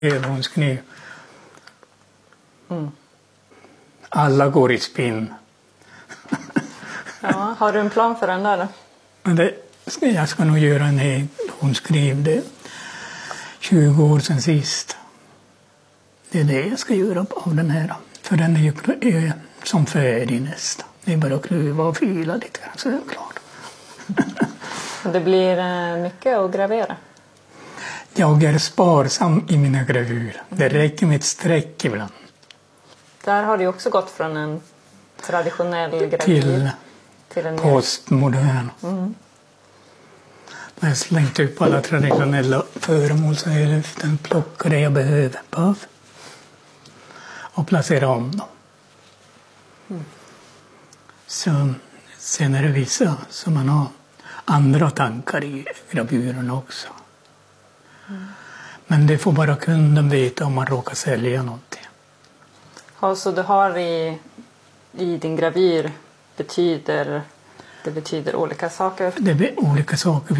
Ögonskniv. Alla går i spinn. Ja, har du en plan för den där då? Men jag ska nog göra en ögonskniv. Det är 20 år sedan sist. Det är det jag ska göra av den här. För den är ju som färdig nästan. Det är bara att kluva och fila lite grann så är det klart. Det blir mycket att gravera. Jag är sparsam i mina gravurer. Det räcker med ett streck ibland. Där har du också gått från en traditionell gravyr till en postmodern. När jag slängt upp alla traditionella föremål så är luften plockar det jag behöver. Puff. Och placera om dem. Så sen är det vissa som man har andra tankar i gravuren också. Men det får bara kunden veta om man råkar sälja någonting. Ja, så du har i din gravyr betyder olika saker? Det är olika saker.